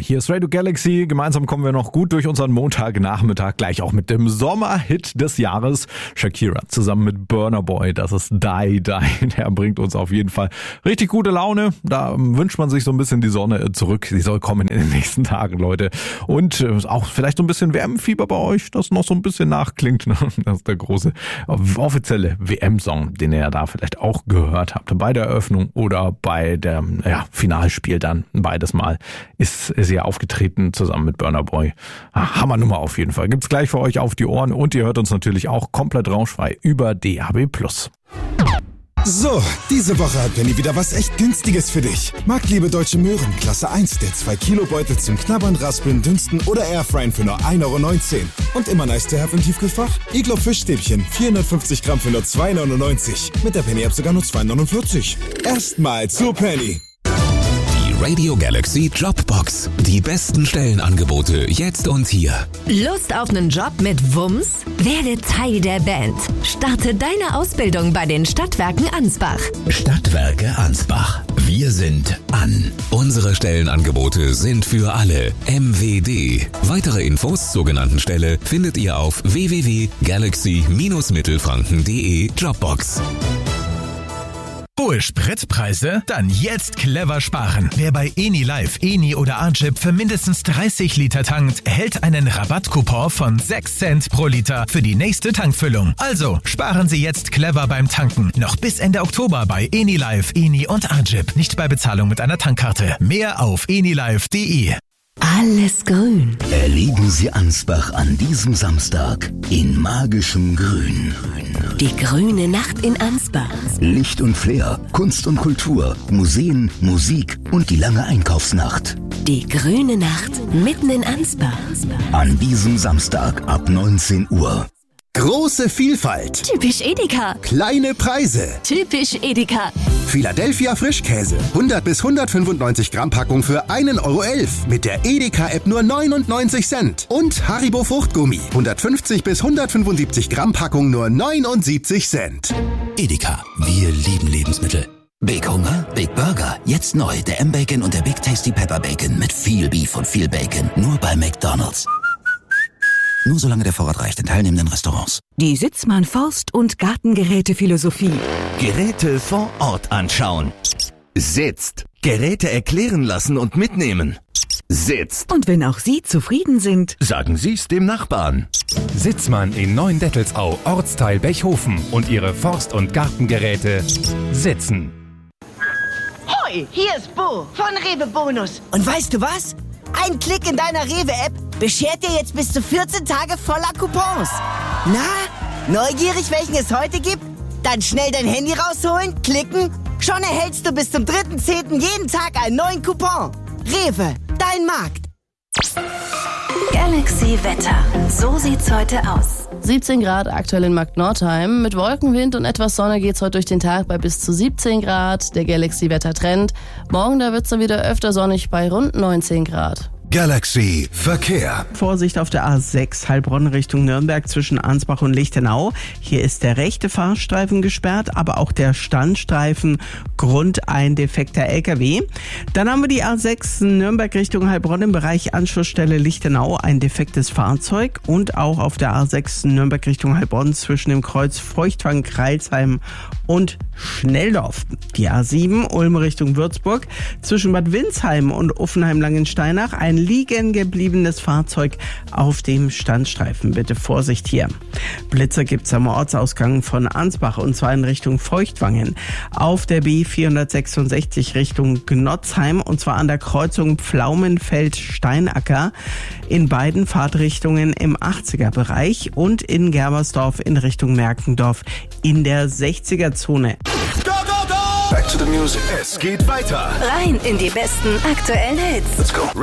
Hier ist Radio Galaxy. Gemeinsam kommen wir noch gut durch unseren Montagnachmittag. Gleich auch mit dem Sommerhit des Jahres. Shakira zusammen mit Burna Boy. Das ist Die Die. Der bringt uns auf jeden Fall richtig gute Laune. Da wünscht man sich so ein bisschen die Sonne zurück. Sie soll kommen in den nächsten Tagen, Leute. Und auch vielleicht so ein bisschen Wärmefieber bei euch, das noch so ein bisschen nachklingt. Das ist der große offizielle WM-Song, den ihr ja da vielleicht auch gehört habt. Bei der Eröffnung oder bei der Finalspiel dann. Beides Mal ist sie aufgetreten zusammen mit Burna Boy. Hammernummer auf jeden Fall. Gibt's gleich für euch auf die Ohren und ihr hört uns natürlich auch komplett rauschfrei über DAB+. So, diese Woche hat Penny wieder was echt Günstiges für dich. Marktliebe Deutsche Möhren, Klasse 1, der 2-Kilo-Beutel zum Knabbern, Raspeln, Dünsten oder Airfryen für nur 1,19 €. Und immer nice to have im Tiefkühlfach? Iglo Fischstäbchen, 450 Gramm für nur 2,99 €. Mit der Penny-App sogar nur 2,49 €. Erstmal zu Penny. Radio Galaxy Jobbox. Die besten Stellenangebote jetzt und hier. Lust auf einen Job mit Wumms? Werde Teil der Band. Starte deine Ausbildung bei den Stadtwerken Ansbach. Stadtwerke Ansbach. Wir sind an. Unsere Stellenangebote sind für alle. MWD. Weitere Infos zur genannten Stelle findet ihr auf www.galaxy-mittelfranken.de Jobbox. Hohe Spritpreise? Dann jetzt clever sparen. Wer bei EniLife, Eni oder Arjip für mindestens 30 Liter tankt, erhält einen Rabattcoupon von 6 Cent pro Liter für die nächste Tankfüllung. Also sparen Sie jetzt clever beim Tanken. Noch bis Ende Oktober bei EniLife, Eni und Arjip. Nicht bei Bezahlung mit einer Tankkarte. Mehr auf enilife.de. Alles grün. Erleben Sie Ansbach an diesem Samstag in magischem Grün. Die grüne Nacht in Ansbach. Licht und Flair, Kunst und Kultur, Museen, Musik und die lange Einkaufsnacht. Die grüne Nacht mitten in Ansbach. An diesem Samstag ab 19 Uhr. Große Vielfalt. Typisch Edeka. Kleine Preise. Typisch Edeka. Philadelphia Frischkäse. 100 bis 195 Gramm Packung für 1,11 € mit der Edeka-App nur 99 Cent. Und Haribo Fruchtgummi. 150 bis 175 Gramm Packung nur 79 Cent. Edeka, wir lieben Lebensmittel. Big Hunger, Big Burger. Jetzt neu der M-Bacon und der Big Tasty Pepper Bacon mit viel Beef und viel Bacon. Nur bei McDonald's. Nur solange der Vorrat reicht in teilnehmenden Restaurants. Die Sitzmann Forst- und Gartengerätephilosophie. Geräte vor Ort anschauen. Sitzt. Geräte erklären lassen und mitnehmen. Sitzt. Und wenn auch Sie zufrieden sind, sagen Sie's dem Nachbarn. Sitzmann in Neuendettelsau, Ortsteil Bechhofen und ihre Forst- und Gartengeräte sitzen. Hoi, hier ist Bo von Rewe Bonus. Und weißt du was? Ein Klick in deiner Rewe-App beschert dir jetzt bis zu 14 Tage voller Coupons. Na, neugierig, welchen es heute gibt? Dann schnell dein Handy rausholen, klicken. Schon erhältst du bis zum 3.10. jeden Tag einen neuen Coupon. Rewe, dein Markt. Galaxy Wetter. So sieht's heute aus. 17 Grad aktuell in Markt Nordheim. Mit Wolkenwind und etwas Sonne geht's heute durch den Tag bei bis zu 17 Grad. Der Galaxy-Wetter-Trend. Morgen, da wird's dann wieder öfter sonnig bei rund 19 Grad. Galaxy Verkehr. Vorsicht auf der A6 Heilbronn Richtung Nürnberg zwischen Ansbach und Lichtenau. Hier ist der rechte Fahrstreifen gesperrt, aber auch der Standstreifen. Grund ein defekter LKW. Dann haben wir die A6 Nürnberg Richtung Heilbronn im Bereich Anschlussstelle Lichtenau ein defektes Fahrzeug und auch auf der A6 Nürnberg Richtung Heilbronn zwischen dem Kreuz Feuchtwangen-Kreilsheim und Schnelldorf. Die A7 Ulm Richtung Würzburg zwischen Bad Windsheim und Uffenheim-Langensteinach ein liegen gebliebenes Fahrzeug auf dem Standstreifen. Bitte Vorsicht hier. Blitzer gibt's am Ortsausgang von Ansbach und zwar in Richtung Feuchtwangen. Auf der B466 Richtung Gnotzheim und zwar an der Kreuzung Pflaumenfeld-Steinacker in beiden Fahrtrichtungen im 80er-Bereich und in Germersdorf in Richtung Merkendorf in der 60er-Zone. Go, go, go! Back to the music. Es geht weiter. Rein in die besten aktuellen Hits. Let's go.